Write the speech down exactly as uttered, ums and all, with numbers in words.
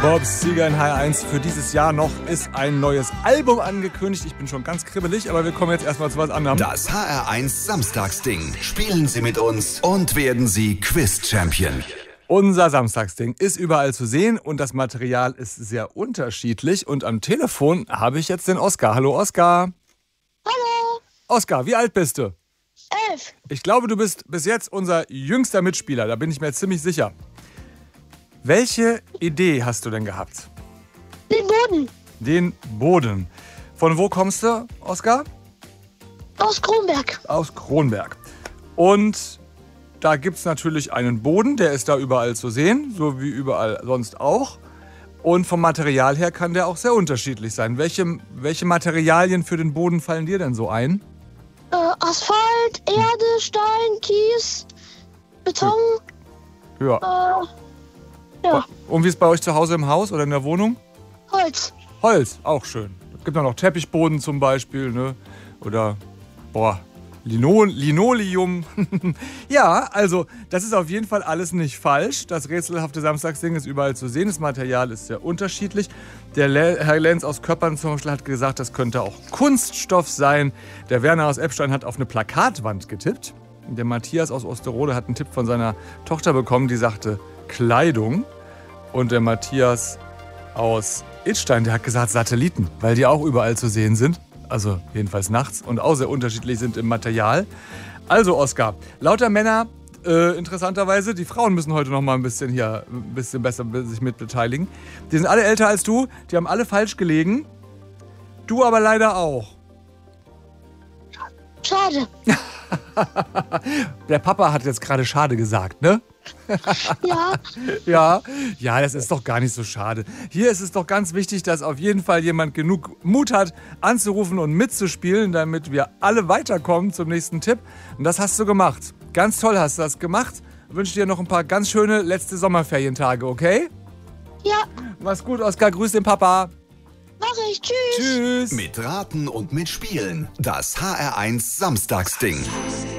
Bob Seger in H R eins. Für dieses Jahr noch ist ein neues Album angekündigt. Ich bin schon ganz kribbelig, aber wir kommen jetzt erstmal zu was anderem. Das H R eins Samstagsding. Spielen Sie mit uns und werden Sie Quiz-Champion. Unser Samstagsding ist überall zu sehen und das Material ist sehr unterschiedlich. Und am Telefon habe ich jetzt den Oskar. Hallo Oskar. Hallo. Oskar, wie alt bist du? Elf. Ich glaube, du bist bis jetzt unser jüngster Mitspieler. Da bin ich mir ziemlich sicher. Welche Idee hast du denn gehabt? Den Boden. Den Boden. Von wo kommst du, Oskar? Aus Kronberg. Aus Kronberg. Und da gibt es natürlich einen Boden, der ist da überall zu sehen, so wie überall sonst auch. Und vom Material her kann der auch sehr unterschiedlich sein. Welche, welche Materialien für den Boden fallen dir denn so ein? Äh, Asphalt, Erde, Stein, Kies, Beton. Ja. Äh, ja. Und wie ist es bei euch zu Hause im Haus oder in der Wohnung? Holz. Holz, auch schön. Es gibt auch noch Teppichboden zum Beispiel, ne? Oder, boah, Lino, Linoleum. Ja, also, das ist auf jeden Fall alles nicht falsch. Das rätselhafte Samstagsding ist überall zu sehen. Das Material ist sehr unterschiedlich. Der Le- Herr Lenz aus Köppern zum Beispiel hat gesagt, das könnte auch Kunststoff sein. Der Werner aus Eppstein hat auf eine Plakatwand getippt. Der Matthias aus Osterode hat einen Tipp von seiner Tochter bekommen, die sagte Kleidung. Und der Matthias aus Idstein, der hat gesagt Satelliten, weil die auch überall zu sehen sind. Also jedenfalls nachts und auch sehr unterschiedlich sind im Material. Also Oskar, lauter Männer, äh, interessanterweise, die Frauen müssen heute noch mal ein bisschen hier, ein bisschen besser sich mit beteiligen. Die sind alle älter als du, die haben alle falsch gelegen. Du aber leider auch. Schade. Der Papa hat jetzt gerade schade gesagt, ne? Ja. Ja, ja, das ist doch gar nicht so schade. Hier ist es doch ganz wichtig, dass auf jeden Fall jemand genug Mut hat, anzurufen und mitzuspielen, damit wir alle weiterkommen zum nächsten Tipp. Und das hast du gemacht. Ganz toll hast du das gemacht. Ich wünsche dir noch ein paar ganz schöne letzte Sommerferientage, okay? Ja. Mach's gut, Oskar. Grüß den Papa. Mach ich. Tschüss. Tschüss. Mit Raten und mit Spielen. Das H R eins Samstagsding.